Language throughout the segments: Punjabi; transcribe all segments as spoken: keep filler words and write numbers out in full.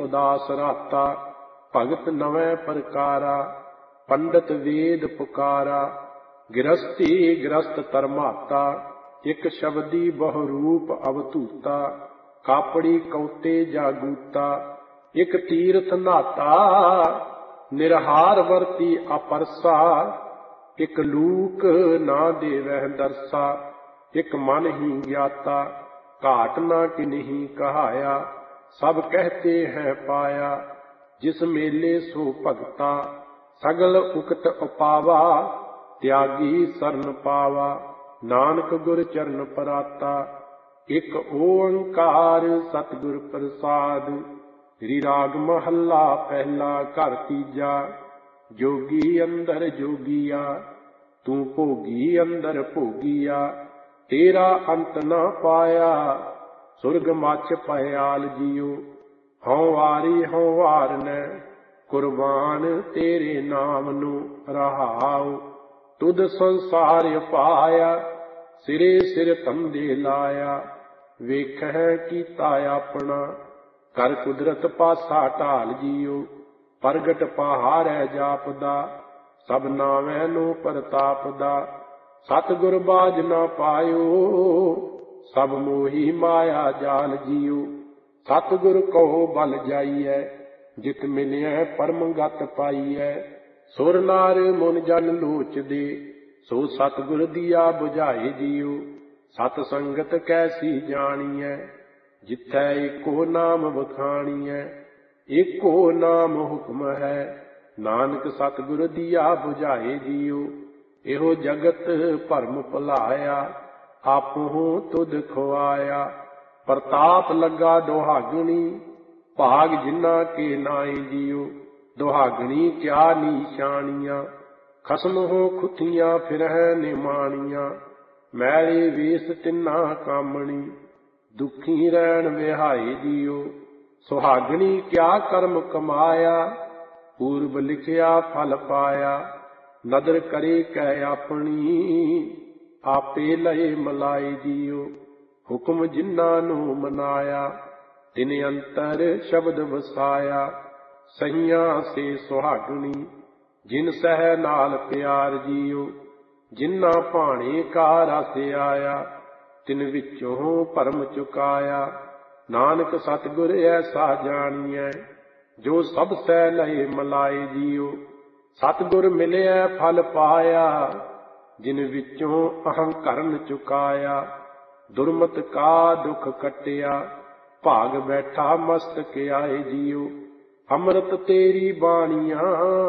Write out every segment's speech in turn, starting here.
ਉਦਾਸ ਰਾਤਾ। ਭਗਤ ਨਵੇਂ ਪ੍ਰਕਾਰਾ ਪੰਡਤ ਵੇਦ ਪੁਕਾਰਾ। ਗਿਰਸਤੀ ਗ੍ਰਸਤ ਧਰਮਾਤਾ ਇਕ ਸ਼ਬਦੀ ਬਹੁ ਰੂਪ ਅਵਧੂਤਾ। ਕਾਪੜੀ ਕੌਤੇ ਜਾਗੂਤਾ ਇਕ ਤੀਰਥ ਨਾਤਾ। ਨਿਰਹਾਰ ਵਰਤੀ ਅਪਰਸਾ ਇਕ ਲੂਕ ਨਾ ਦੇਵਹਿ ਦਰਸਾ। ਇਕ ਮਨ ਹੀ ਗਿਆਤਾ ਘਾਟ ਨਾ ਕਿਨਹੀ ਕਹਾਇਆ। ਸਭ ਕਹਤੇ ਹੈ ਪਾਇਆ ਜਿਸ ਮੇਲੇ ਸੋ ਭਗਤਾ। ਸਗਲ ਉਕਤ ਉਪਾਵਾ ਤਿਆਗੀ ਸਰਨ ਪਾਵਾ। ਨਾਨਕ ਗੁਰ ਚਰਨ ਪਰਾਤਾ ਇਕ ਓੰਕਾਰ ਸਤਿਗੁਰ ਪ੍ਰਸਾਦ। ਸ੍ਰੀ ਰਾਗ ਮਹੱਲਾ ਪਹਿਲਾ ਘਰ ਤੀਜਾ। ਜੋਗੀ ਅੰਦਰ ਜੋਗੀਆ ਤੂੰ ਭੋਗੀ ਅੰਦਰ ਭੋਗੀਆ। ਤੇਰਾ ਅੰਤ ਨਾ ਪਾਇਆ ਸੁਰਗ ਮੱਚ ਭਇਆਲ ਜੀਉ। ਹਉ ਵਾਰੀ ਹਉ ਵਾਰਨੈ ਕੁਰਬਾਨ ਤੇਰੇ ਨਾਮ ਨੂੰ ਰਹਾਉ। ਤੁਧ ਸੰਸਾਰ ਉਪਾਇਆ ਸਿਰੇ ਸਿਰ ਧੰਦੇ ਲਾਇਆ। ਵੇਖਹਿ ਕੀਤਾ ਆਪਣਾ ਕਰ ਕੁਦਰਤ ਪਾਸਾ ਢਾਲ ਜੀਉ। ਪ੍ਰਗਟ ਪਹਾੜੈ ਜਾਪਦਾ ਸਭ ਨਾਵੈ ਨੂੰ ਪ੍ਰਤਾਪ ਦਾ। ਸਤਿਗੁਰ ਬਾਝ ਨਾ ਪਾਇਓ ਸਭ ਮੋਹੀ ਮਾਇਆ ਜਾਲ ਜੀਉ। ਸਤਿਗੁਰ ਕਉ ਬਲ ਜਾਈਐ ਜਿਤ ਮਿਲਿਐ ਪਰਮ ਗਤ ਪਾਈਐ। ਸੁਰ ਨਾਰ ਮੁਨ ਜਨ ਲੋਚਦੇ ਸੋ ਸਤਿਗੁਰ ਦੀਆ ਬੁਝਾਏ ਜੀਉ। ਸਤ ਸੰਗਤ ਕੈਸੀ ਜਾਣੀਐ ਜਿਥੈ ਏਕੋ ਨਾਮ ਵਖਾਣੀਐ। ਏਕੋ ਨਾਮ ਹੁਕਮ ਹੈ ਨਾਨਕ ਸਤਿਗੁਰ ਦੀਆ ਬੁਝਾਏ ਜੀਉ। ਇਹੋ ਜਗਤ ਭਰਮ ਭੁਲਾਇਆ ਆਪਹੁ ਤੁਧ ਖੁਆਇਆ। ਪ੍ਰਤਾਪ ਲੱਗਾ ਦੁਹਾਗਣੀ ਭਾਗ ਜਿਨ੍ਹਾਂ ਕੇ ਨਾਏ ਜੀਉ। ਦੁਹਾਗਣੀ ਕਿਆ ਨੀਸ਼ਾਨੀਆਂ ਖਸਮ ਹੋ ਖੁੱਥੀਆਂ ਫਿਰਹਿ ਨਿਮਾਣੀਆਂ। ਮੈਲੇ ਵੇਸ ਤਿੰਨਾ ਕਾਮਣੀ ਦੁਖੀ ਰਹਿਣ ਵਿਹਾਏ ਜੀਉ। ਸੁਹਾਗਣੀ ਕਿਆ ਕਰਮ ਕਮਾਇਆ ਪੂਰਬ ਲਿਖਿਆ ਫਲ ਪਾਇਆ। ਨਦਰ ਕਰੇ ਕਹਿ ਆਪਣੀ ਆਪੇ ਲਏ ਮਲਾਏ ਜੀਉ। ਹੁਕਮ ਜਿਨ੍ਹਾਂ ਨੂੰ ਮਨਾਇਆ ਤਿਨ ਅੰਤਰ ਸ਼ਬਦ ਵਸਾਇਆ। ਸਹੀਆਂ ਸੇ ਸੁਹਾਗਣੀ ਜਿਨ ਸਹਿ ਨਾਲ ਪਿਆਰ ਜੀਉ। ਜਿਨ੍ਹਾਂ ਭਾਣੇ ਕਾ ਰਸ ਆਇਆ ਤਿਨ ਵਿੱਚੋਂ ਭਰਮ ਚੁਕਾਇਆ। ਨਾਨਕ ਸਤਿਗੁਰ ਐਸਾ ਜਾਣੀਐ ਜੋ ਸਭ ਸਹਿ ਲਏ ਮਲਾਏ ਜੀਉ। ਸਤਿਗੁਰ ਮਿਲਿਆ ਫਲ ਪਾਇਆ ਜਿਨ ਵਿੱਚੋਂ ਅਹੰਕਰਨ ਚੁਕਾਇਆ। ਦੁਰਮਤ ਕਾ ਦੁਖ ਕੱਟਿਆ ਭਾਗ ਬੈਠਾ ਮਸਤਕ ਆਏ ਜੀਉ। ਅੰਮ੍ਰਿਤ ਤੇਰੀ ਬਾਣੀਆਂ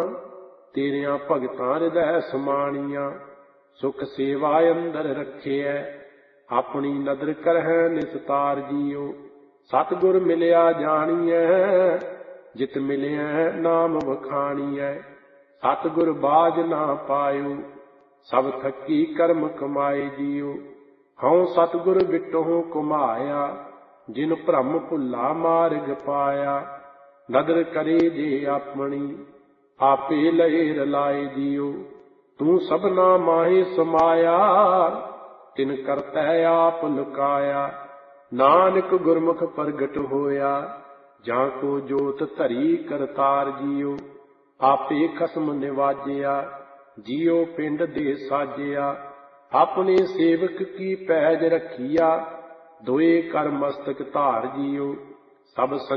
ਤੇਰਿਆਂ ਭਗਤਾਂ ਹਿਰਦੈ ਸਮਾਣੀਆਂ। ਸੁਖ ਸੇਵਾ ਅੰਦਰ ਰੱਖਿਐ ਆਪਣੀ ਨਦਰ ਕਰਹਿ ਨਿਸਤਾਰ ਜੀਉ। ਸਤਿਗੁਰ ਮਿਲਿਆ ਜਾਣੀਐ ਜਿਤ ਮਿਲਿਐ ਨਾਮ ਵਖਾਣੀਐ। ਸਤਿਗੁਰ ਬਾਝ ਨਾ ਪਾਇਓ ਸਭ ਥੱਕੀ ਕਰਮ ਕਮਾਏ ਜੀਉ। ਹਉ ਸਤਿਗੁਰ ਵਿਟਹੁ ਘੁਮਾਇਆ ਜਿਨ ਭ੍ਰਮ ਭੁੱਲਾ ਮਾਰਗ ਪਾਇਆ। ਨਦਰ ਕਰੇ ਜੇ ਆਪਣੀ ਆਪੇ ਲਏ ਰਲਾਏ ਜੀਉ। ਤੂੰ ਸਭਨਾ ਮਾਹੇ ਸਮਾਇਆ ਤਿਨ ਕਰਤੈ ਆਪ ਲੁਕਾਇਆ। ਨਾਨਕ ਗੁਰਮੁਖ ਪ੍ਰਗਟ ਹੋਇਆ ਜਾਂ ਕੋ ਜੋਤ ਧਰੀ ਕਰਤਾਰ ਜੀਉ। ਆਪੇ ਖਸਮ ਨਿਵਾਜਿਆ ਜੀਉ ਪਿੰਡ ਦੇ ਸਾਜਿਆ। ਆਪਣੇ ਸੇਵਕ ਕੀ ਪੈਜ ਰੱਖੀਆ ਦੋਏ ਕਰ ਮਸਤਕ ਧਾਰ ਜੀਉ। ਸਭ